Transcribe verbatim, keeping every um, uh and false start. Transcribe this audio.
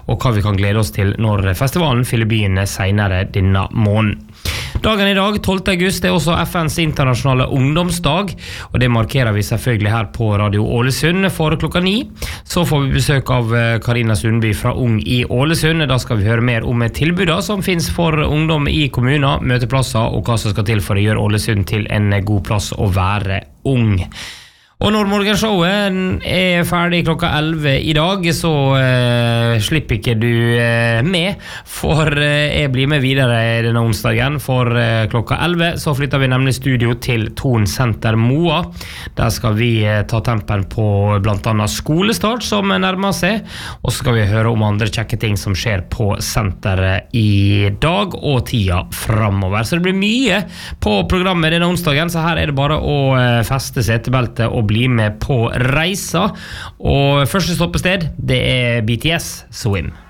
og hva vi kan glede oss til når festivalen fyller byen senere denne måneden. Dagen i dag, tolvte august, er også F N's internasjonale ungdomsdag, og det markerer vi selvfølgelig her på Radio Ålesund. For klokka ni så får vi besøk av Karina Sundby fra Ung i Ålesund. Da skal vi høre mer om tilbudet som finnes for ungdom i kommuner, møteplasser og hva som skal til for å gjøre Ålesund til en god plass å være ung. Og når morgenshowet er ferdig klokka elleve i dag, så eh, slipper ikke du eh, med, for eh, jeg blir med videre denne onsdagen. For eh, klokka elleve så flytter vi nemlig studio til Thon Senter Moa. Der skal vi eh, ta tempen på blant annet skolestart som nærmer seg, og så skal vi høre om andre kjekke ting som skjer på senteret i dag og tida fremover. Så det blir mye på programmet denne onsdagen, så her er det bare å eh, feste setebeltet og bli med på reisa. Og første stoppested, det er B T S Swim.